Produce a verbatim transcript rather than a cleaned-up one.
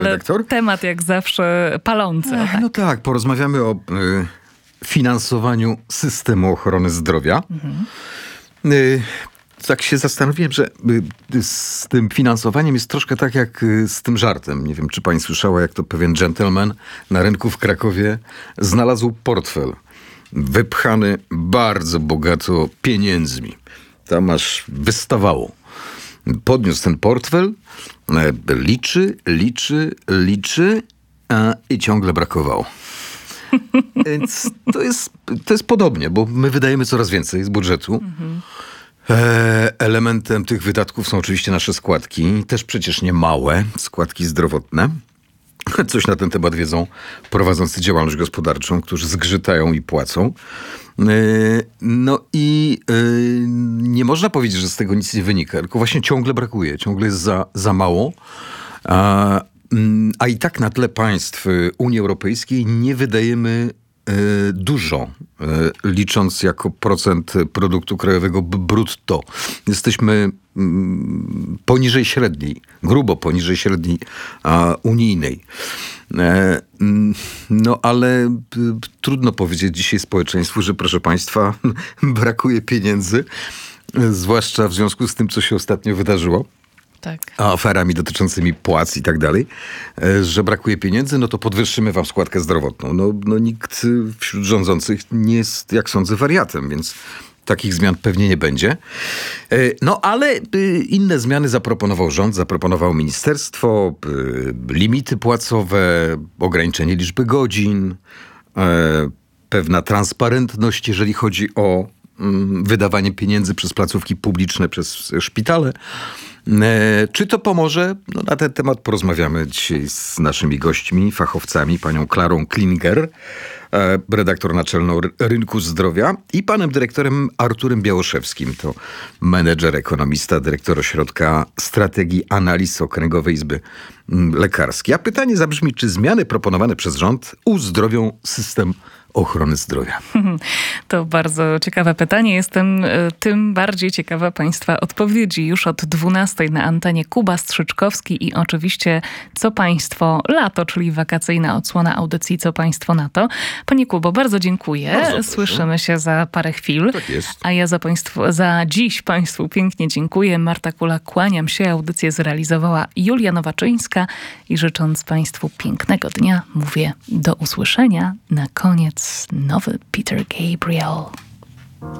redaktor. Temat jak zawsze palący. Ech, tak. No tak, porozmawiamy o y, finansowaniu systemu ochrony zdrowia. Mhm. Y, tak się zastanowiłem, że y, z tym finansowaniem jest troszkę tak jak y, z tym żartem. Nie wiem, czy pani słyszała, jak to pewien dżentelmen na rynku w Krakowie znalazł portfel wypchany bardzo bogato pieniędzmi. Tam aż wystawało. Podniósł ten portfel, liczy, liczy, liczy a, i ciągle brakowało. Więc to jest, to jest podobnie, bo my wydajemy coraz więcej z budżetu. Mhm. E, elementem tych wydatków są oczywiście nasze składki, też przecież nie małe, składki zdrowotne. Coś na ten temat wiedzą prowadzący działalność gospodarczą, którzy zgrzytają i płacą. No i nie można powiedzieć, że z tego nic nie wynika, tylko właśnie ciągle brakuje, ciągle jest za, za mało. A, a i tak na tle państw Unii Europejskiej nie wydajemy dużo, licząc jako procent produktu krajowego brutto. Jesteśmy poniżej średniej, grubo poniżej średniej unijnej. No ale trudno powiedzieć dzisiaj społeczeństwu, że proszę państwa, brakuje pieniędzy, zwłaszcza w związku z tym, co się ostatnio wydarzyło. Tak. Aferami dotyczącymi płac i tak dalej, że brakuje pieniędzy, no to podwyższymy wam składkę zdrowotną. No, no nikt wśród rządzących nie jest, jak sądzę, wariatem, więc takich zmian pewnie nie będzie. No ale inne zmiany zaproponował rząd, zaproponowało ministerstwo, limity płacowe, ograniczenie liczby godzin, pewna transparentność, jeżeli chodzi o wydawanie pieniędzy przez placówki publiczne, przez szpitale. Czy to pomoże? No, na ten temat porozmawiamy dzisiaj z naszymi gośćmi, fachowcami, panią Klarą Klinger, redaktor naczelną Rynku Zdrowia, i panem dyrektorem Arturem Białoszewskim. To menedżer, ekonomista, dyrektor Ośrodka Strategii Analiz Okręgowej Izby Lekarskiej. A pytanie zabrzmi, czy zmiany proponowane przez rząd uzdrowią system ochrony zdrowia? To bardzo ciekawe pytanie. Jestem tym bardziej ciekawa państwa odpowiedzi. Już od dwunastej na antenie Kuba Strzyczkowski i oczywiście Co państwo lato, czyli wakacyjna odsłona audycji Co państwo na to. Panie Kubo, bardzo dziękuję. Bardzo Słyszymy się za parę chwil. Tak jest. A ja za, państwo, za dziś państwu pięknie dziękuję. Marta Kula, kłaniam się. Audycję zrealizowała Julia Nowaczyńska i życząc państwu pięknego dnia, mówię do usłyszenia. Na koniec nowy Peter Gabriel.